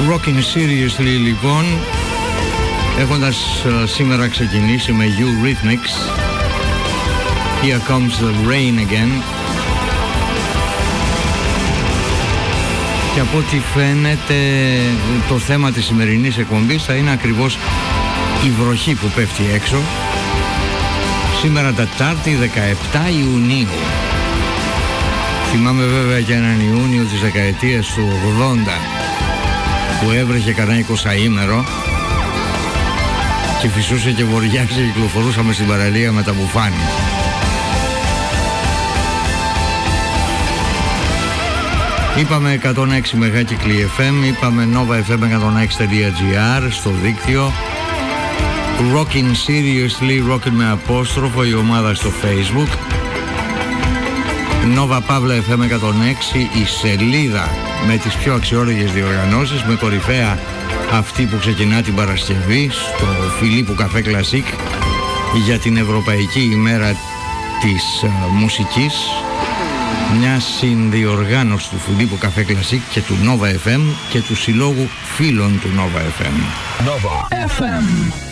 Rockin' Seriously λοιπόν, έχοντας σήμερα ξεκινήσει με Eurythmics, Here Comes the Rain Again. Και από ό,τι φαίνεται το θέμα της σημερινής εκπομπής θα είναι ακριβώς η βροχή που πέφτει έξω. Σήμερα Τετάρτη 17 Ιουνίου. Θυμάμαι βέβαια και έναν Ιούνιο της δεκαετίας του 80 που έβρεχε κανένα 20ήμερο και φυσούσε και βοριάξε και κυκλοφορούσαμε στην παραλία με τα μπουφάνι. Είπαμε 106 μεγάκυκλοι FM, είπαμε novafm106.gr στο δίκτυο, Rockin' Seriously, Rockin' με απόστροφο η ομάδα στο Facebook, Nova Pavla FM 106 η σελίδα με τις πιο αξιόλογες διοργανώσεις, με κορυφαία αυτή που ξεκινά την Παρασκευή στο Φιλίππου Καφέ Κλασίκ για την Ευρωπαϊκή ημέρα της μουσικής, μια συνδιοργάνωση του Φιλίππου Καφέ Κλασίκ και του Nova FM και του Συλλόγου Φίλων του Nova FM. Nova FM.